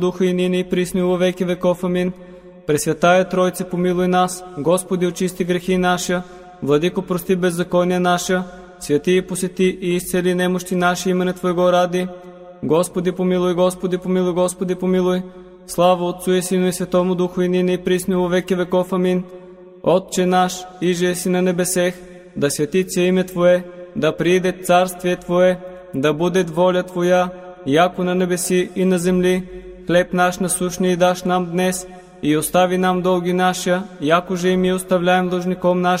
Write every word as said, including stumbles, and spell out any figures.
Духа и нине и присно во веки веков. Амин. Пресвятая Тройце, помилуй нас. Господи, очисти грехи наша. Владико, прости беззакония наша. Святи и посети и изцели немощи наши имене Твоего ради. Господи, помилуй, Господи, помилуй, Господи, помилуй. Слава Отцу и Сину и Святому Духу и нине и присно во веки веков. Амин. Отче наш, иже си на небесех, да светится име Твое, да прииде царствие Твое, да будет воля Твоя, яко на небеси и на земли. Хлеб наш насущний даш нам днес, и остави нам долги наша, яко же и ми оставляем должником нашим.